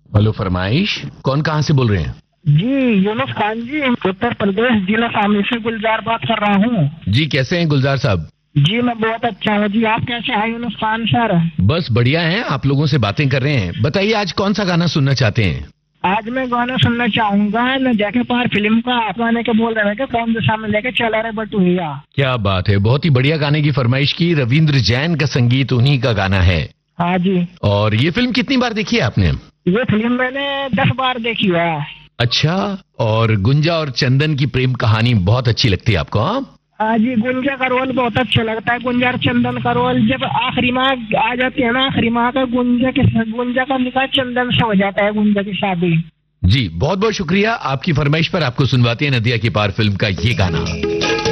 Hello फरमाइश, कौन कहाँ से बोल रहे हैं? जी यूनुस खान जी, उत्तर प्रदेश जिला शामली से गुलजार बात कर रहा हूँ। जी कैसे हैं गुलजार साहब? जी मैं बहुत अच्छा हूँ जी, आप कैसे हैं यूनुस खान सर? बस बढ़िया हैं, आप लोगों से बातें कर रहे हैं। बताइए आज कौन सा गाना सुनना चाहते हैं? आज मैं गाना सुनना चाहूंगा न जाके पार फिल्म का। आप गाने के बोल रहे हैं कि कौन दिशा में लेके चला रहे बटुहिया। क्या बात है, बहुत ही बढ़िया गाने की फरमाइश की। रविंद्र जैन का संगीत, उन्हीं का गाना है। हाँ जी। और ये फिल्म कितनी बार देखी है आपने? ये फिल्म मैंने 10 बार देखी है। अच्छा, और गुंजा और चंदन की प्रेम कहानी बहुत अच्छी लगती है आपको? हाँ हाँ जी, गुंजा का रोल बहुत अच्छा लगता है। गुंजा और चंदन का रोल जब आखिरी माह आ जाती है ना, आखिरी माह का गुंजा का निकाह चंदन से हो जाता है, गुंजा की शादी। जी बहुत बहुत शुक्रिया। आपकी फरमाइश पर आपको सुनवाते हैं नदिया के पार फिल्म का ये गाना।